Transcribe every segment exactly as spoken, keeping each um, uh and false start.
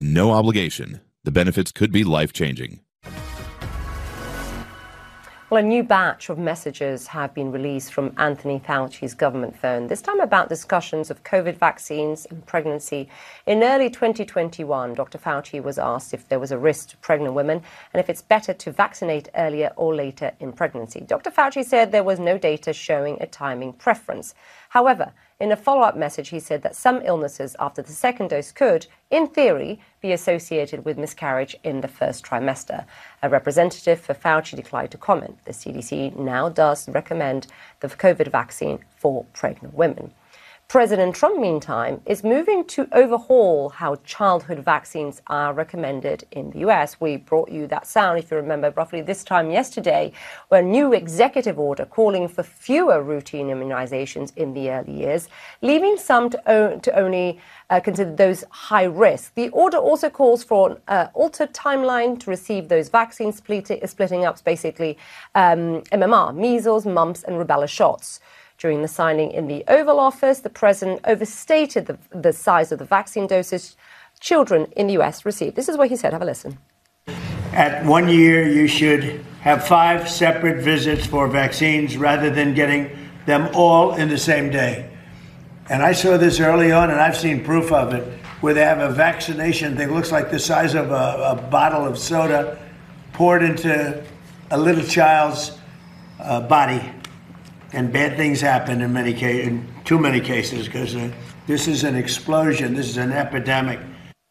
no obligation. The benefits could be life-changing. Well, a new batch of messages have been released from Anthony Fauci's government phone, this time about discussions of COVID vaccines and pregnancy. In early twenty twenty-one, Doctor Fauci was asked if there was a risk to pregnant women and if it's better to vaccinate earlier or later in pregnancy. Doctor Fauci said there was no data showing a timing preference. However, in a follow-up message, he said that some illnesses after the second dose could, in theory, be associated with miscarriage in the first trimester. A representative for Fauci declined to comment. The C D C now does recommend the COVID vaccine for pregnant women. President Trump, meantime, is moving to overhaul how childhood vaccines are recommended in the U S. We brought you that sound, if you remember, roughly this time yesterday, where a new executive order calling for fewer routine immunizations in the early years, leaving some to, o- to only uh, consider those high risk. The order also calls for an uh, altered timeline to receive those vaccines, split- splitting up basically um, M M R, measles, mumps, and rubella shots. During the signing in the Oval Office, the president overstated the, the size of the vaccine doses children in the U S received. This is what he said. Have a listen. At one year, you should have five separate visits for vaccines rather than getting them all in the same day. And I saw this early on, and I've seen proof of it, where they have a vaccination that looks like the size of a, a bottle of soda poured into a little child's uh, body. And bad things happen in many cases, in too many cases, because uh, this is an explosion. This is an epidemic.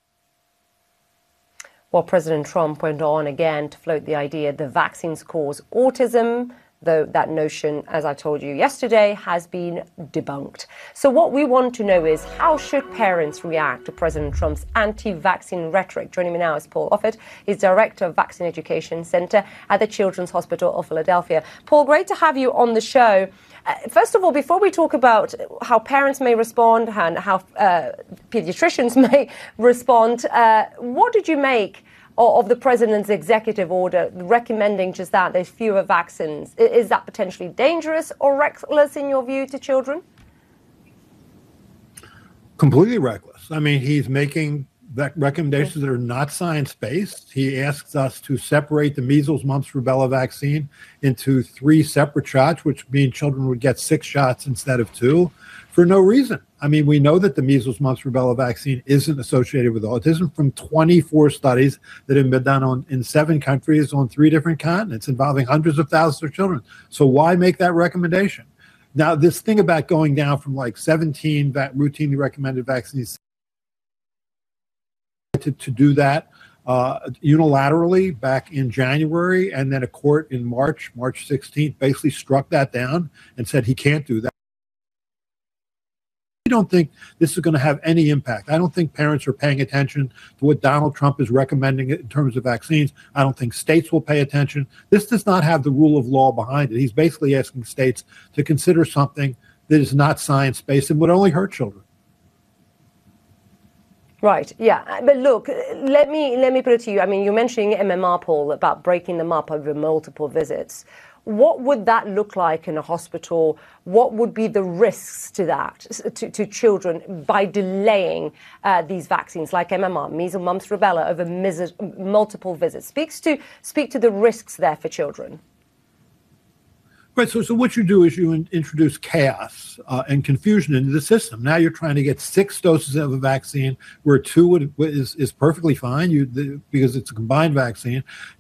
Well, President Trump went on again to float the idea the vaccines cause autism, though that notion, as I told you yesterday, has been debunked. So what we want to know is, how should parents react to President Trump's anti-vaccine rhetoric? Joining me now is Paul Offit. He's Director of Vaccine Education Center at the Children's Hospital of Philadelphia. Paul, great to have you on the show. Uh, first of all, before we talk about how parents may respond and how uh, pediatricians may respond, uh, what did you make of the president's executive order recommending just that, there's fewer vaccines? Is that potentially dangerous or reckless in your view to children? Completely reckless. I mean, he's making recommendations that are not science-based. He asks us to separate the measles, mumps, rubella vaccine into three separate shots, which means children would get six shots instead of two, for no reason. I mean, we know that the measles, mumps, rubella vaccine isn't associated with autism from twenty-four studies that have been done on in seven countries on three different continents involving hundreds of thousands of children. So why make that recommendation? Now, this thing about going down from like seventeen va- routinely recommended vaccines to, to do that uh, unilaterally back in January, and then a court in March, March sixteenth, basically struck that down and said he can't do that. I don't think this is going to have any impact. I don't think parents are paying attention to what Donald Trump is recommending in terms of vaccines. I don't think states will pay attention. This does not have the rule of law behind it. He's basically asking states to consider something that is not science-based and would only hurt children. Right, yeah. But look, let me let me put it to you. I mean, you're mentioning M M R, Paul, about breaking them up over multiple visits. What would that look like in a hospital? What would be the risks to that, to, to children, by delaying uh, these vaccines like M M R, measles, mumps, rubella, over mis- multiple visits? Speaks to speak to the risks there for children. Right. So, so what you do is you in, introduce chaos uh, and confusion into the system. Now you're trying to get six doses of a vaccine where two would, is is perfectly fine. You the, because it's a combined vaccine.